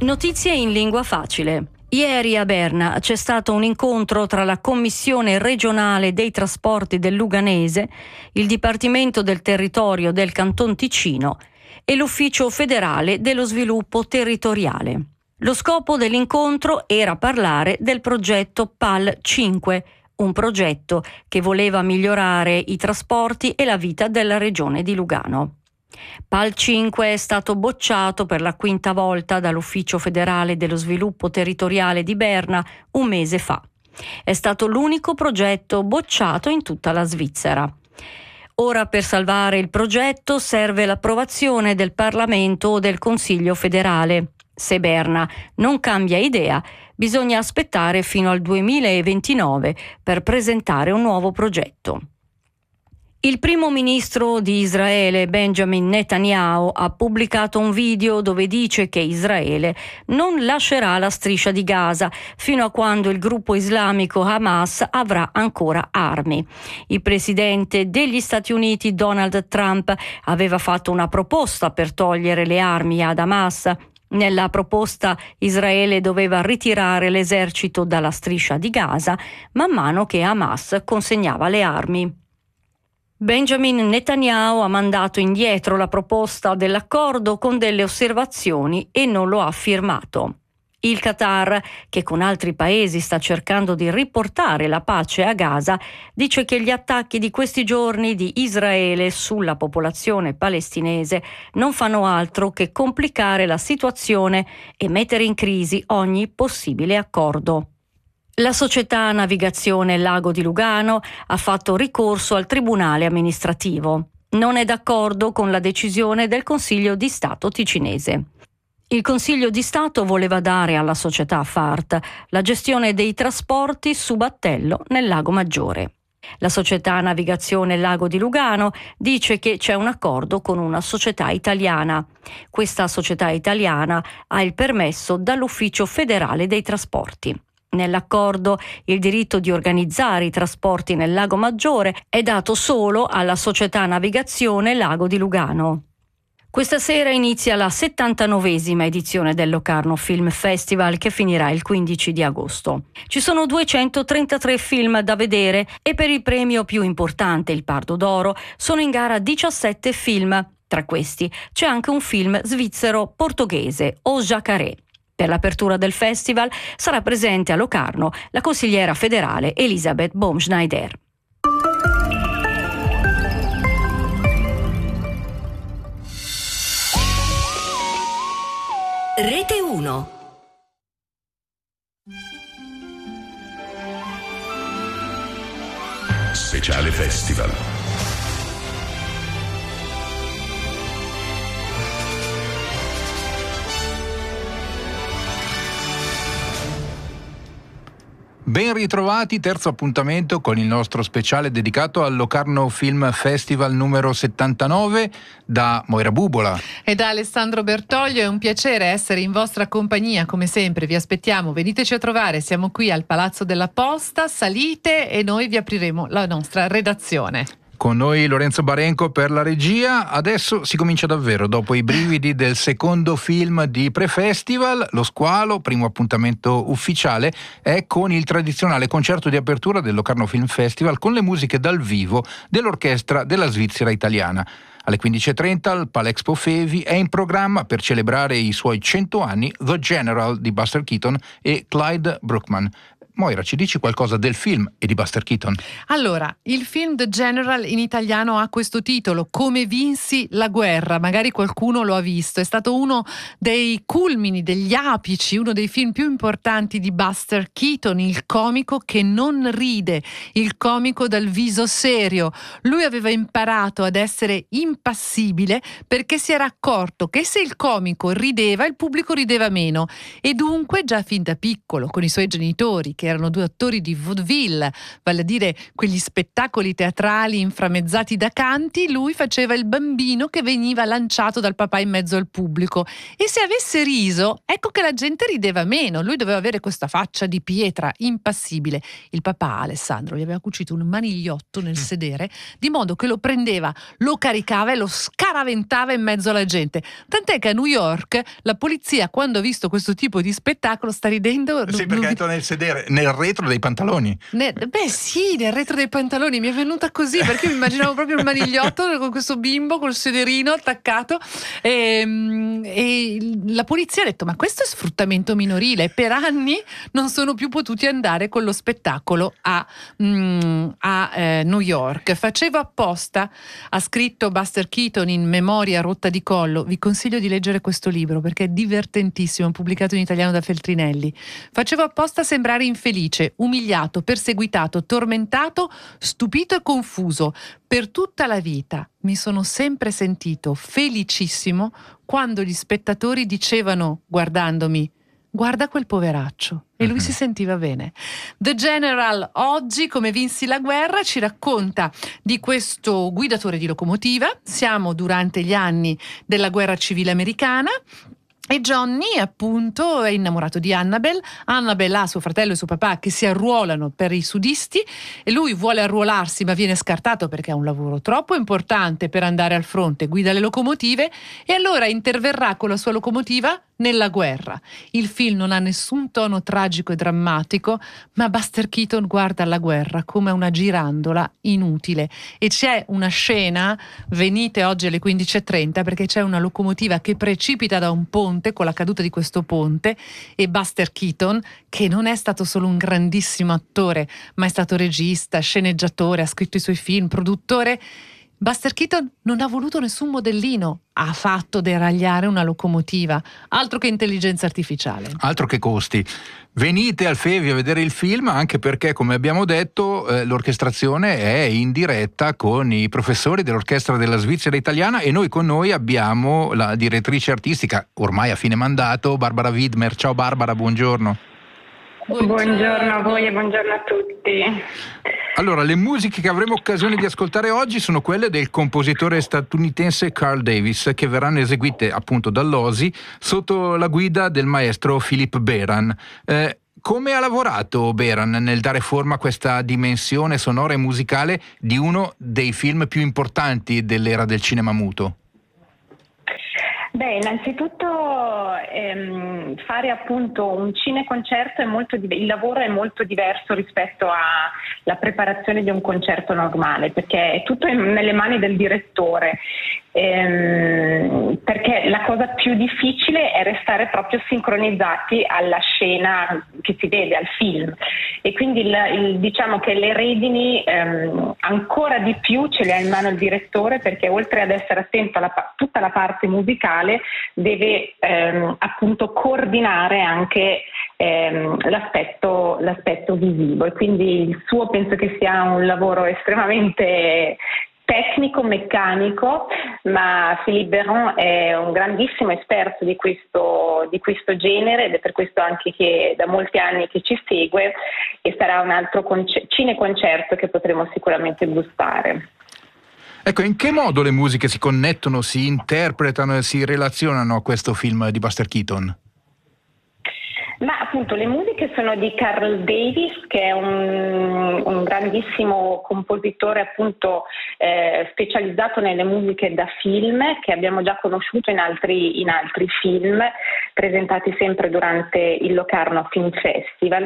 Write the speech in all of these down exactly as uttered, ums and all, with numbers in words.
Notizie in lingua facile. Ieri a Berna c'è stato un incontro tra la Commissione regionale dei trasporti del Luganese, il Dipartimento del Territorio del Canton Ticino e l'Ufficio federale dello sviluppo territoriale. Lo scopo dell'incontro era parlare del progetto P A L cinque, un progetto che voleva migliorare i trasporti e la vita della regione di Lugano. P A L cinque è stato bocciato per la quinta volta dall'Ufficio federale dello sviluppo territoriale di Berna un mese fa. È stato l'unico progetto bocciato in tutta la Svizzera. Ora per salvare il progetto serve l'approvazione del Parlamento o del Consiglio federale. Se Berna non cambia idea, bisogna aspettare fino al duemilaventinove per presentare un nuovo progetto. Il primo ministro di Israele, Benjamin Netanyahu, ha pubblicato un video dove dice che Israele non lascerà la striscia di Gaza fino a quando il gruppo islamico Hamas avrà ancora armi. Il presidente degli Stati Uniti, Donald Trump, aveva fatto una proposta per togliere le armi ad Hamas. Nella proposta Israele doveva ritirare l'esercito dalla striscia di Gaza man mano che Hamas consegnava le armi. Benjamin Netanyahu ha mandato indietro la proposta dell'accordo con delle osservazioni e non lo ha firmato. Il Qatar, che con altri paesi sta cercando di riportare la pace a Gaza, dice che gli attacchi di questi giorni di Israele sulla popolazione palestinese non fanno altro che complicare la situazione e mettere in crisi ogni possibile accordo. La società Navigazione Lago di Lugano ha fatto ricorso al Tribunale amministrativo. Non è d'accordo con la decisione del Consiglio di Stato ticinese. Il Consiglio di Stato voleva dare alla società F A R T la gestione dei trasporti su battello nel Lago Maggiore. La società Navigazione Lago di Lugano dice che c'è un accordo con una società italiana. Questa società italiana ha il permesso dall'Ufficio federale dei trasporti. Nell'accordo il diritto di organizzare i trasporti nel Lago Maggiore è dato solo alla società Navigazione Lago di Lugano. Questa sera inizia la settantanovesima edizione del Locarno Film Festival che finirà il quindici di agosto. Ci sono duecentotrentatré film da vedere e per il premio più importante, il Pardo d'Oro, sono in gara diciassette film. Tra questi c'è anche un film svizzero-portoghese, O Jacaré. Per l'apertura del festival sarà presente a Locarno la consigliera federale Elisabeth Baumschneider. Rete uno. Speciale Festival. Ben ritrovati, terzo appuntamento con il nostro speciale dedicato al Locarno Film Festival numero settantanove da Moira Bubola e da Alessandro Bertoglio. È un piacere essere in vostra compagnia, come sempre vi aspettiamo, veniteci a trovare, siamo qui al Palazzo della Posta, salite e noi vi apriremo la nostra redazione. Con noi Lorenzo Barenco per la regia. Adesso si comincia davvero, dopo i brividi del secondo film di pre-festival. Lo Squalo, primo appuntamento ufficiale, è con il tradizionale concerto di apertura del Locarno Film Festival con le musiche dal vivo dell'Orchestra della Svizzera Italiana. Alle quindici e trenta al Palexpo Fevi è in programma, per celebrare i suoi cento anni, The General di Buster Keaton e Clyde Bruckman. Moira, ci dici qualcosa del film e di Buster Keaton? Allora, il film The General in italiano ha questo titolo, Come vinsi la guerra, magari qualcuno lo ha visto, è stato uno dei culmini, degli apici, uno dei film più importanti di Buster Keaton, il comico che non ride, il comico dal viso serio. Lui aveva imparato ad essere impassibile perché si era accorto che se il comico rideva, il pubblico rideva meno e dunque già fin da piccolo, con i suoi genitori che che erano due attori di vaudeville, vale a dire quegli spettacoli teatrali inframmezzati da canti. Lui faceva il bambino che veniva lanciato dal papà in mezzo al pubblico, e se avesse riso, ecco che la gente rideva meno. Lui doveva avere questa faccia di pietra impassibile. Il papà, Alessandro, gli aveva cucito un manigliotto nel sedere, di modo che lo prendeva, lo caricava e lo scaraventava in mezzo alla gente. Tant'è che a New York la polizia, quando ha visto questo tipo di spettacolo, sta ridendo. Sì, perché entra nel sedere, nel retro dei pantaloni. Ne, beh sì, nel retro dei pantaloni. Mi è venuta così, perché mi immaginavo proprio il manigliotto con questo bimbo col sederino attaccato, e, e la polizia ha detto: ma questo è sfruttamento minorile. Per anni non sono più potuti andare con lo spettacolo a, mm, a eh, New York. Facevo apposta, ha scritto Buster Keaton in Memoria rotta di collo. Vi consiglio di leggere questo libro perché è divertentissimo, pubblicato in italiano da Feltrinelli. Facevo apposta a sembrare infelice, umiliato, perseguitato, tormentato, stupito e confuso. Per tutta la vita mi sono sempre sentito felicissimo quando gli spettatori dicevano, guardandomi: guarda quel poveraccio. E lui uh-huh. si sentiva bene. The General oggi, come vinsi la guerra, ci racconta di questo guidatore di locomotiva. Siamo durante gli anni della guerra civile americana. E Johnny, appunto, è innamorato di Annabelle. Annabelle ha suo fratello e suo papà che si arruolano per i sudisti, e lui vuole arruolarsi ma viene scartato perché ha un lavoro troppo importante per andare al fronte, guida le locomotive, e allora interverrà con la sua locomotiva nella guerra. Il film non ha nessun tono tragico e drammatico, ma Buster Keaton guarda la guerra come una girandola inutile. E c'è una scena, venite oggi alle quindici e trenta, perché c'è una locomotiva che precipita da un ponte con la caduta di questo ponte, e Buster Keaton, che non è stato solo un grandissimo attore, ma è stato regista, sceneggiatore, ha scritto i suoi film, produttore. Buster Keaton non ha voluto nessun modellino, ha fatto deragliare una locomotiva. Altro che intelligenza artificiale. Altro che costi. Venite al Fevi a vedere il film, anche perché, come abbiamo detto, eh, l'orchestrazione è in diretta con i professori dell'Orchestra della Svizzera Italiana, e noi con noi abbiamo la direttrice artistica, ormai a fine mandato, Barbara Widmer. Ciao Barbara, buongiorno. Buongiorno. Buongiorno a voi e buongiorno a tutti. Allora, le musiche che avremo occasione di ascoltare oggi sono quelle del compositore statunitense Carl Davis, che verranno eseguite appunto dall'O S I sotto la guida del maestro Philippe Beran. Eh, come ha lavorato Beran nel dare forma a questa dimensione sonora e musicale di uno dei film più importanti dell'era del cinema muto? Beh, innanzitutto ehm, fare appunto un cineconcerto è molto di- il lavoro è molto diverso rispetto alla preparazione di un concerto normale, perché è tutto in, nelle mani del direttore. Ehm, perché la cosa più difficile è restare proprio sincronizzati alla scena che si vede, al film, e quindi il, il, diciamo che le redini ehm, ancora di più ce le ha in mano il direttore, perché oltre ad essere attento a tutta la parte musicale deve ehm, appunto coordinare anche ehm, l'aspetto, l'aspetto visivo, e quindi il suo penso che sia un lavoro estremamente tecnico, meccanico, ma Philippe Beran è un grandissimo esperto di questo, di questo genere, ed è per questo anche che da molti anni che ci segue, e sarà un altro conce- cineconcerto che potremo sicuramente gustare. Ecco, in che modo le musiche si connettono, si interpretano e si relazionano a questo film di Buster Keaton? Ma appunto le musiche sono di Carl Davis, che è un, un grandissimo compositore appunto eh, specializzato nelle musiche da film, che abbiamo già conosciuto in altri, in altri film presentati sempre durante il Locarno Film Festival.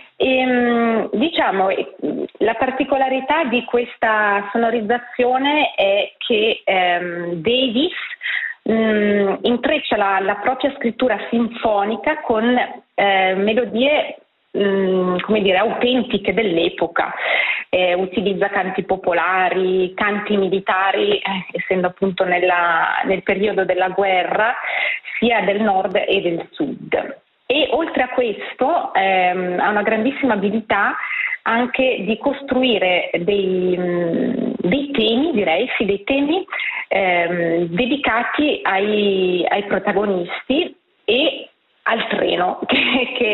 E, diciamo, la particolarità di questa sonorizzazione è che ehm, Davis mh, intreccia la, la propria scrittura sinfonica con eh, melodie mh, come dire, autentiche dell'epoca. Eh, utilizza canti popolari, canti militari, eh, essendo appunto nella, nel periodo della guerra, sia del nord e del sud. E oltre a questo ehm, ha una grandissima abilità anche di costruire dei, mh, dei temi, direi, sì, dei temi ehm, dedicati ai, ai protagonisti e al treno che, che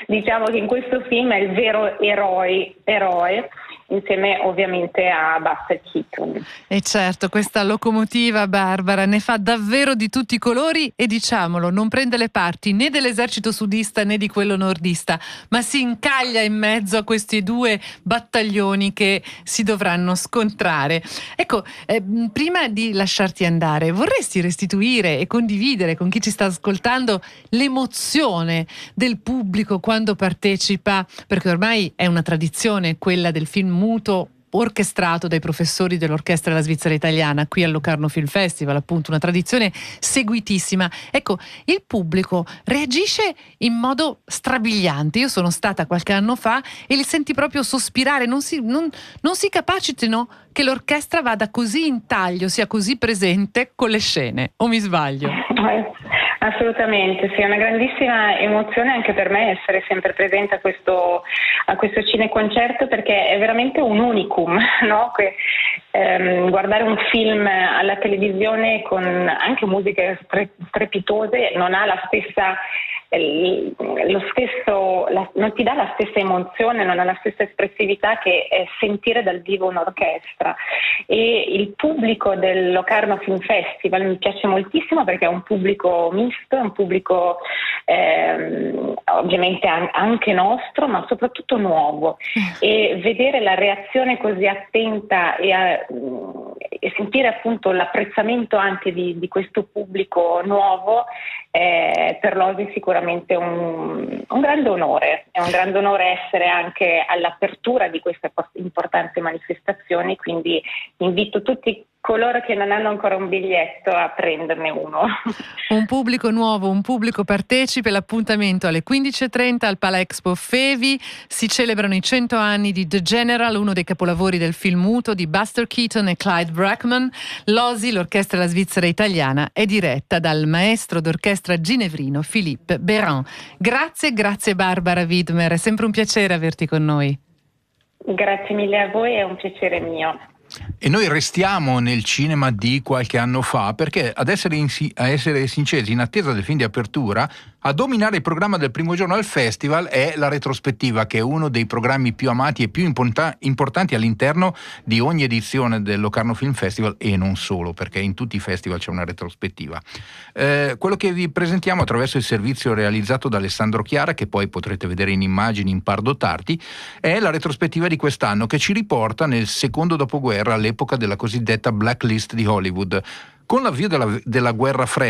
diciamo che in questo film è il vero eroe, eroe insieme ovviamente a Buster Keaton. E certo, questa locomotiva Barbara ne fa davvero di tutti i colori e, diciamolo, non prende le parti né dell'esercito sudista né di quello nordista, ma si incaglia in mezzo a questi due battaglioni che si dovranno scontrare. Ecco, eh, prima di lasciarti andare, vorresti restituire e condividere con chi ci sta ascoltando l'emozione del pubblico quando partecipa, perché ormai è una tradizione quella del film muto orchestrato dai professori dell'Orchestra della Svizzera Italiana qui al Locarno Film Festival, appunto una tradizione seguitissima. Ecco, il pubblico reagisce in modo strabiliante. Io sono stata qualche anno fa e li senti proprio sospirare, non si, non, non si capacitino che l'orchestra vada così in taglio, sia così presente con le scene, o mi sbaglio? Assolutamente, sì, è una grandissima emozione anche per me essere sempre presente a questo, a questo cineconcerto, perché è veramente un unicum, no? Que, ehm, guardare un film alla televisione con anche musiche stre- strepitose non ha la stessa, eh, lo stesso, la, non ti dà la stessa emozione, non ha la stessa espressività che è sentire dal vivo un'orchestra. E il pubblico del Locarno Film Festival mi piace moltissimo perché è un pubblico misto, è un pubblico ehm, ovviamente anche nostro, ma soprattutto nuovo, e vedere la reazione così attenta e, a, e sentire appunto l'apprezzamento anche di, di questo pubblico nuovo è per l'Osi sicuramente un, un grande onore. È un grande onore essere anche all'apertura di queste importanti manifestazioni, quindi invito tutti coloro che non hanno ancora un biglietto a prenderne uno. Un pubblico nuovo, un pubblico partecipe. L'appuntamento alle quindici e trenta al Palexpo Fevi. Si celebrano i cento anni di The General, uno dei capolavori del film muto di Buster Keaton e Clyde Brackman. L'Osi, l'Orchestra della Svizzera Italiana, è diretta dal maestro d'orchestra ginevrino Philippe Béran. Grazie, grazie Barbara Widmer, è sempre un piacere averti con noi. Grazie mille a voi, è un piacere mio. E noi restiamo nel cinema di qualche anno fa, perché ad essere, in, a essere sinceri, in attesa del film di apertura, a dominare il programma del primo giorno al festival è la retrospettiva, che è uno dei programmi più amati e più importa- importanti all'interno di ogni edizione del Locarno Film Festival, e non solo, perché in tutti i festival c'è una retrospettiva. Eh, quello che vi presentiamo attraverso il servizio realizzato da Alessandro Chiara, che poi potrete vedere in immagini in Pardo Tarti, è la retrospettiva di quest'anno, che ci riporta nel secondo dopoguerra, all'epoca della cosiddetta blacklist di Hollywood. Con l'avvio della, della guerra fredda